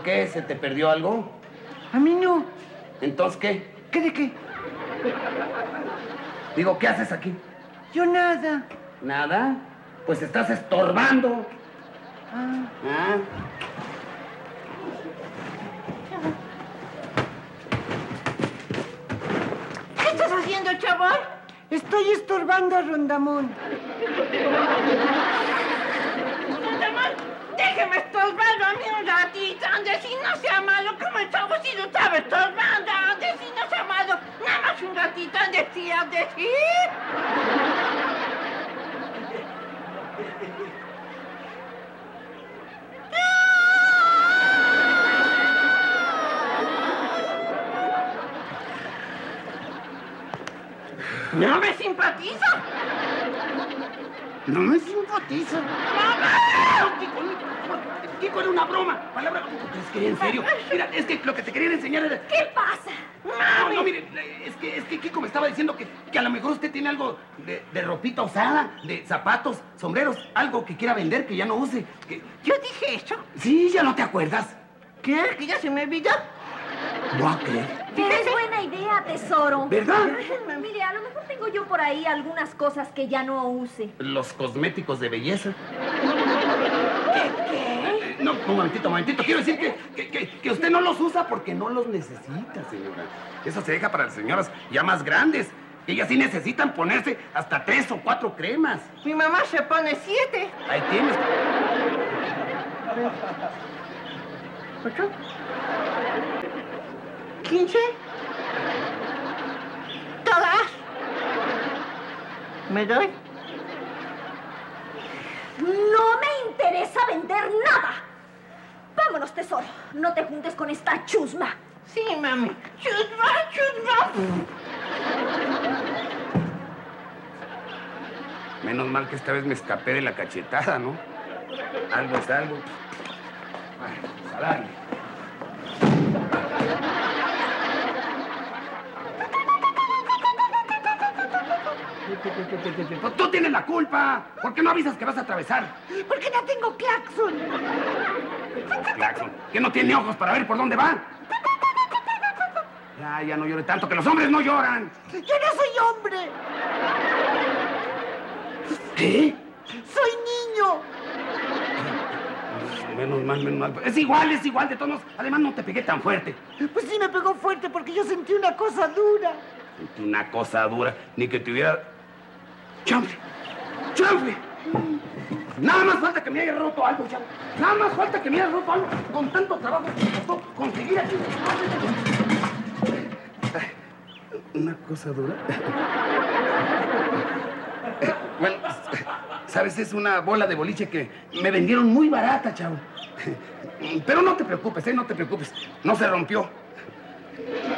qué? ¿Se te perdió algo? A mí no. ¿Entonces qué? ¿Qué de qué? Digo, ¿qué haces aquí? Yo nada. ¿Nada? Pues estás estorbando. Ah. ¿Ah? ¿Qué estás haciendo, chaval? Estoy estorbando a Rondamón. Rondamón, déjeme estorbarlo a mí un ratito. Ande, si no sea malo, como el chavo si lo estaba estorbando. Ande, si no sea malo, nada más un ratito. Ande, sí, ande, sí. ¡No me simpatiza! No me simpatiza. ¡Mamá! Kiko, era una broma. Palabra. Es que en serio. Mira, es que lo que te quería enseñar era... ¿Qué pasa? No, no, mire, es que Kiko me estaba diciendo que a lo mejor usted tiene algo de ropita usada, de zapatos, sombreros, algo que quiera vender que ya no use. ¿Yo dije eso? Sí, ya no te acuerdas. ¿Qué? ¿Que ya se me olvidó? No a creer. Es buena idea, tesoro. ¿Verdad? Mire, a lo mejor tengo yo por ahí algunas cosas que ya no use. Los cosméticos de belleza. ¿Qué? No, un momentito. Quiero decir que usted no los usa porque no los necesita, señora. Eso se deja para las señoras ya más grandes. Ellas sí necesitan ponerse hasta 3 o 4 cremas. Mi mamá se pone 7. Ahí tienes. 8. 15. Todas. ¿Me doy? No me interesa vender nada. Vámonos, tesoro. No te juntes con esta chusma. Sí, mami. Chusma. Menos mal que esta vez me escapé de la cachetada, ¿no? Algo es algo. Ay, pues a darle. Pues tú tienes la culpa. ¿Por qué no avisas que vas a atravesar? ¿Por qué no tengo claxon? Claxon, que no tiene ojos para ver por dónde va. Ya no llore tanto, que los hombres no lloran. Yo no soy hombre. ¿Qué? Soy niño. Menos mal. Es igual, de todos modos. Además, no te pegué tan fuerte. Pues sí me pegó fuerte porque yo sentí una cosa dura. Sentí una cosa dura, ni que te hubiera... ¡Chanfle! Nada más falta que me haya roto algo, chavo. Nada más falta que me haya roto algo. Con tanto trabajo que me costó conseguir aquí. ¿Una cosa dura? Bueno, ¿sabes? Es una bola de boliche que me vendieron muy barata, chavo. Pero no te preocupes, no te preocupes. No se rompió.